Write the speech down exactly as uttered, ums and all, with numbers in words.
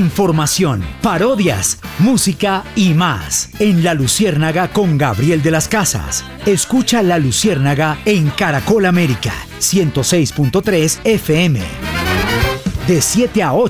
información, parodias, música y más. En La Luciérnaga con Gabriel de las Casas. Escucha La Luciérnaga en Caracol América, ciento seis punto tres F M. De siete a ocho.